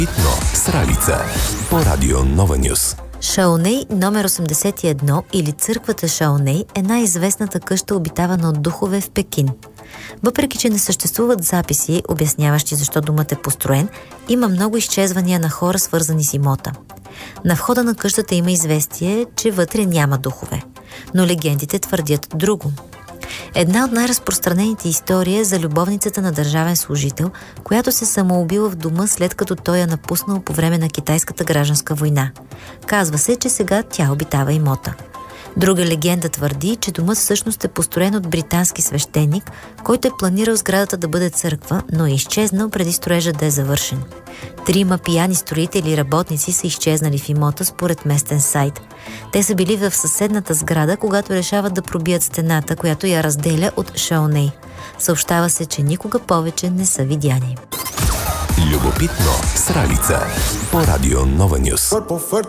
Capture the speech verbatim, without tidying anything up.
Любопитно с Ралица по Радио Нова Нюс. Шаоней номер осемдесет и едно или църквата Шаоней е най-известната къща, обитавана от духове в Пекин. Въпреки че не съществуват записи, обясняващи защо домът е построен, има много изчезвания на хора, свързани с имота. На входа на къщата има известие, че вътре няма духове, но легендите твърдят друго. Една от най-разпространените истории е за любовницата на държавен служител, която се самоубила в дома, след като той я напуснал по време на китайската гражданска война. Казва се, че сега тя обитава имота. Друга легенда твърди, че домът всъщност е построен от британски свещеник, който е планирал сградата да бъде църква, но е изчезнал преди строежът да е завършен. Трима пияни строители и работници са изчезнали в имота според местен сайт. Те са били в съседната сграда, когато решават да пробият стената, която я разделя от Шаоней. Съобщава се, че никога повече не са видяни. Любопитно с Ралица по Радио Нова Нюс.